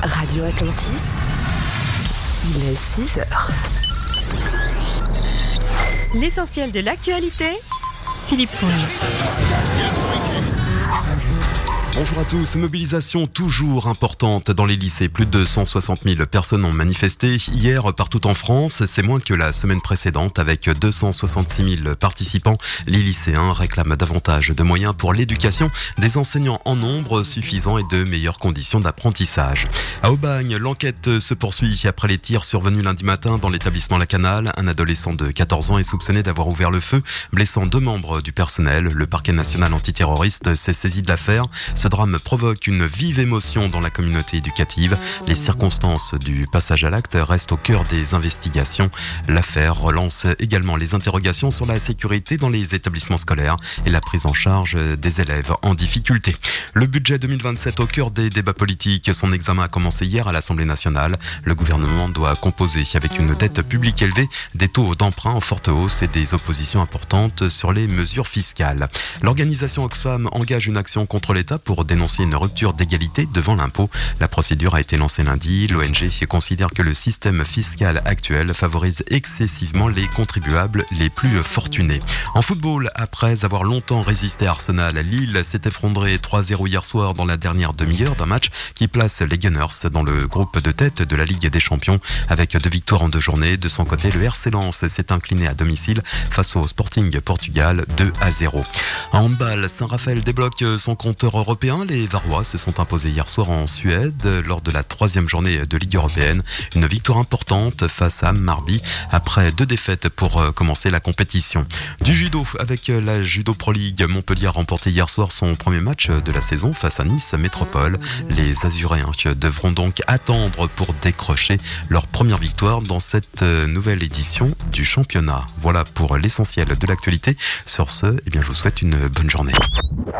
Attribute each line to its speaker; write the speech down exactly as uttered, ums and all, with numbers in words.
Speaker 1: Radio Atlantis, il est six heures.
Speaker 2: L'essentiel de l'actualité, Philippe Fonge.
Speaker 3: Bonjour à tous. Mobilisation toujours importante dans les lycées. Plus de cent soixante mille personnes ont manifesté hier partout en France. C'est moins que la semaine précédente avec deux cent soixante-six mille participants. Les lycéens réclament davantage de moyens pour l'éducation, des enseignants en nombre suffisant et de meilleures conditions d'apprentissage. À Aubagne, l'enquête se poursuit après les tirs survenus lundi matin dans l'établissement La Canale. Un adolescent de quatorze ans est soupçonné d'avoir ouvert le feu, blessant deux membres du personnel. Le parquet national antiterroriste s'est saisi de l'affaire. Ce drame provoque une vive émotion dans la communauté éducative. Les circonstances du passage à l'acte restent au cœur des investigations. L'affaire relance également les interrogations sur la sécurité dans les établissements scolaires et la prise en charge des élèves en difficulté. Le budget deux mille vingt-sept au cœur des débats politiques. Son examen a commencé hier à l'Assemblée nationale. Le gouvernement doit composer avec une dette publique élevée, des taux d'emprunt en forte hausse et des oppositions importantes sur les mesures fiscales. L'organisation Oxfam engage une action contre l'État pour dénoncer une rupture d'égalité devant l'impôt. La procédure a été lancée lundi. L'O N G considère que le système fiscal actuel favorise excessivement les contribuables les plus fortunés. En football, après avoir longtemps résisté à Arsenal, Lille s'est effondré trois zéro hier soir dans la dernière demi-heure d'un match qui place les Gunners dans le groupe de tête de la Ligue des Champions. Avec deux victoires en deux journées, de son côté, le R C Lens s'est incliné à domicile face au Sporting Portugal deux à zéro. En handball, Saint-Raphaël débloque son compteur européen. Les Varois se sont imposés hier soir en Suède lors de la troisième journée de Ligue européenne. Une victoire importante face à Marby après deux défaites pour commencer la compétition. Du judo avec la Judo Pro League, Montpellier a remporté hier soir son premier match de la saison face à Nice Métropole. Les Azuréens devront donc attendre pour décrocher leur première victoire dans cette nouvelle édition du championnat. Voilà pour l'essentiel de l'actualité. Sur ce, eh bien, je vous souhaite une bonne journée.